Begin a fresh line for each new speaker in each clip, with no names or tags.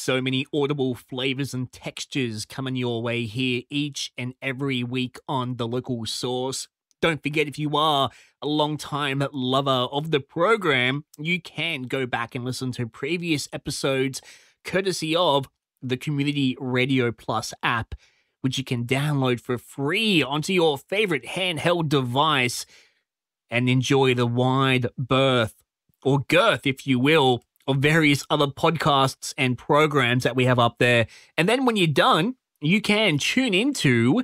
So many audible flavors and textures coming your way here each and every week on The Local Source. Don't forget, if you are a long-time lover of the program, you can go back and listen to previous episodes courtesy of the Community Radio Plus app, which you can download for free onto your favorite handheld device and enjoy the wide berth, or girth, if you will, of various other podcasts and programs that we have up there. And then when you're done, you can tune into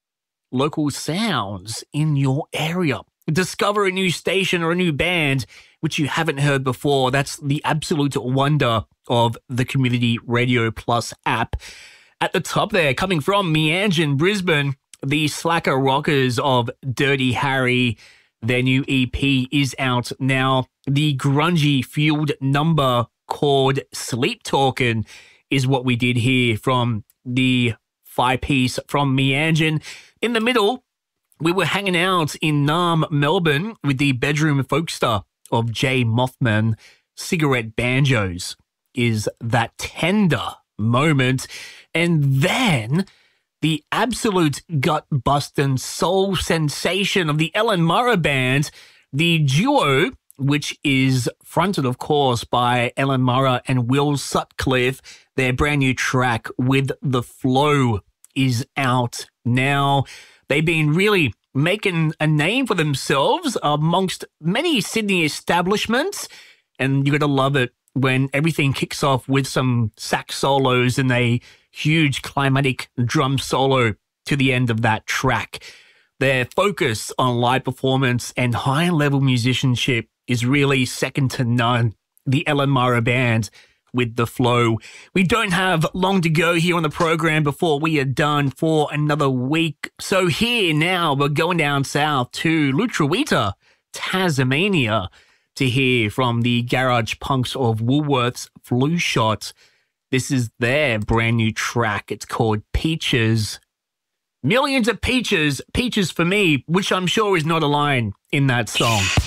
local sounds in your area. Discover a new station or a new band which you haven't heard before. That's the absolute wonder of the Community Radio Plus app. At the top there, coming from Meanjin, Brisbane, the Slacker Rockers of Dirty Harry. Their new EP is out now. The grungy fueled number called Sleep Talkin' is what we did here from the 5-piece from Meanjin. In the middle, we were hanging out in Naarm, Melbourne with the bedroom folkster of Jay Mothman. Cigarette Banjos is that tender moment. And then the absolute gut-busting soul sensation of the Ellen Murrah Band, the duo, which is fronted, of course, by Ellen Murrah and Will Sutcliffe. Their brand new track, With the Flow, is out now. They've been really making a name for themselves amongst many Sydney establishments, and you got to love it when everything kicks off with some sax solos and a huge climatic drum solo to the end of that track. Their focus on live performance and high-level musicianship is really second to none. The Ellen Murrah Band, With the Flow. We don't have long to go here on the program before we are done for another week. So here now, we're going down south to Lutruwita, Tasmania, to hear from the garage punks of Woolworths Flu Shot. This is their brand new track. It's called Peaches. Millions of peaches, peaches for me, which I'm sure is not a line in that song.